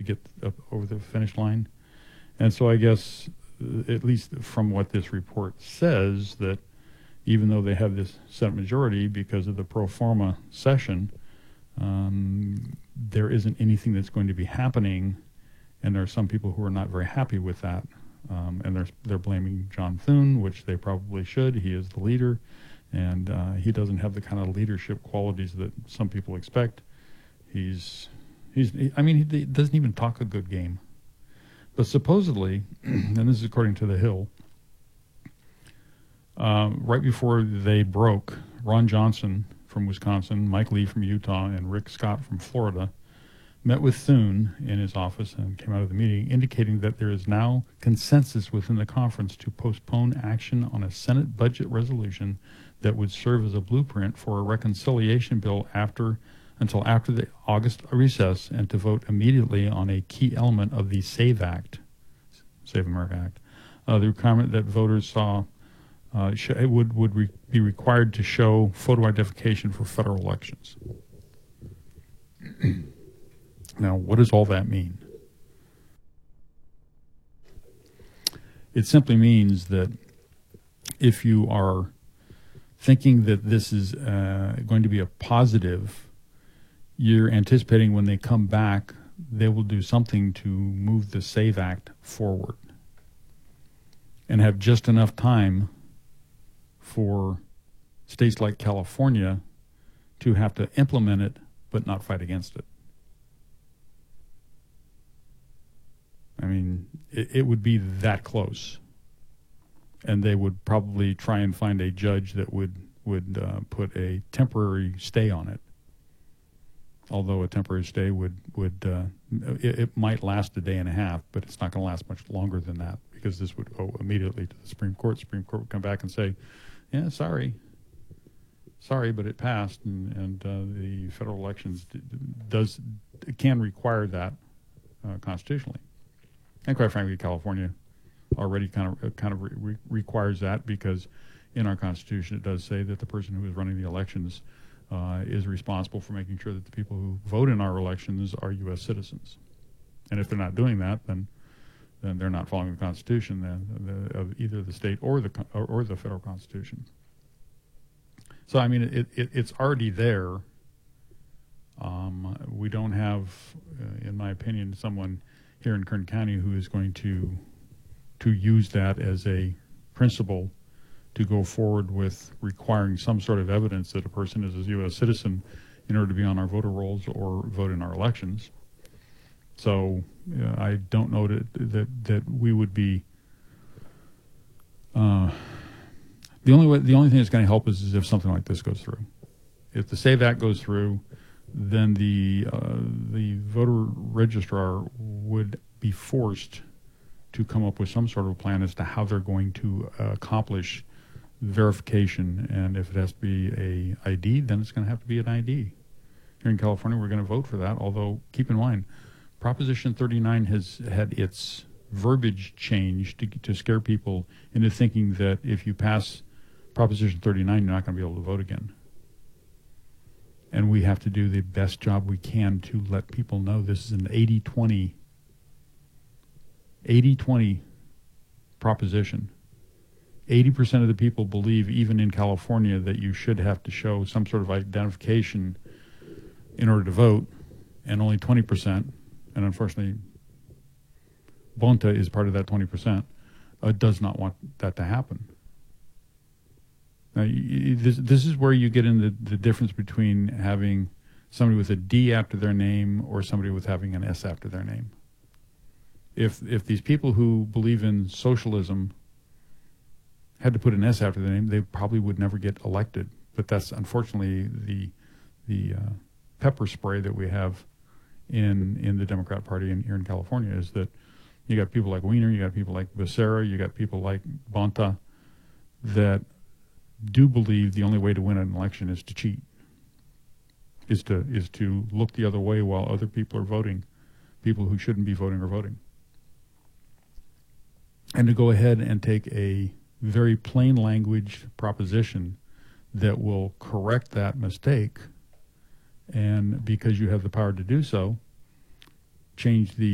get up over the finish line. And so I guess, at least from what this report says, that even though they have this Senate majority because of the pro forma session, there isn't anything that's going to be happening, and there are some people who are not very happy with that, and they're blaming John Thune, which they probably should. He is the leader, and he doesn't have the kind of leadership qualities that some people expect. He doesn't even talk a good game. But supposedly, and this is according to The Hill, right before they broke, Ron Johnson from Wisconsin, Mike Lee from Utah, and Rick Scott from Florida met with Thune in his office and came out of the meeting indicating that there is now consensus within the conference to postpone action on a Senate budget resolution that would serve as a blueprint for a reconciliation bill until after the August recess, and to vote immediately on a key element of the SAVE Act, Save America Act, the requirement that voters would be required to show photo identification for federal elections. Now, what does all that mean? It simply means that if you are thinking that this is going to be a positive, you're anticipating when they come back, they will do something to move the SAVE Act forward and have just enough time for states like California to have to implement it but not fight against it. I mean, it would be that close. And they would probably try and find a judge that would put a temporary stay on it. Although a temporary stay it might last a day and a half, but it's not going to last much longer than that, because this would go immediately to the Supreme Court. Supreme Court would come back and say, yeah, sorry, but it passed, and the federal elections can require that constitutionally. And quite frankly, California already kind of requires that, because in our Constitution it does say that the person who is running the elections is responsible for making sure that the people who vote in our elections are U.S. citizens. And if they're not doing that, then they're not following the Constitution, of either the state or the federal Constitution. So I mean, it's already there. We don't have, in my opinion, someone here in Kern County who is going to use that as a principle to go forward with requiring some sort of evidence that a person is a U.S. citizen in order to be on our voter rolls or vote in our elections. So I don't know that we would be. The only thing that's going to help us is if something like this goes through. If the SAVE Act goes through, then the voter registrar would be forced to come up with some sort of a plan as to how they're going to accomplish verification. And if it has to be a ID, then it's going to have to be an ID. Here in California, we're going to vote for that, although keep in mind, Proposition 39 has had its verbiage changed to scare people into thinking that if you pass Proposition 39, you're not going to be able to vote again. And we have to do the best job we can to let people know this is an 80-20 proposition. 80% of the people believe, even in California, that you should have to show some sort of identification in order to vote, and only 20%, and unfortunately Bonta is part of that 20%, does not want that to happen. Now, this is where you get into the difference between having somebody with a D after their name or somebody with having an S after their name. If these people who believe in socialism had to put an S after their name, they probably would never get elected. But that's unfortunately the pepper spray that we have in the Democrat Party here in California, is that you got people like Wiener, you got people like Becerra, you got people like Bonta that do believe the only way to win an election is to cheat, is to look the other way while other people are voting, people who shouldn't be voting are voting. And to go ahead and take a very plain language proposition that will correct that mistake, and because you have the power to do so, change the